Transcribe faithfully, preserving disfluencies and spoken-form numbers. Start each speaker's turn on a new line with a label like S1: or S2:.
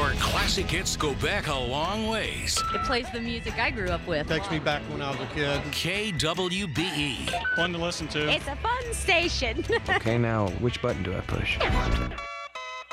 S1: where classic hits go back a long ways.
S2: It plays the music I grew up with.
S3: Takes me back when I was a kid.
S1: K W B E.
S4: Fun to listen to.
S2: It's a fun station.
S5: Okay, now, which button do I push?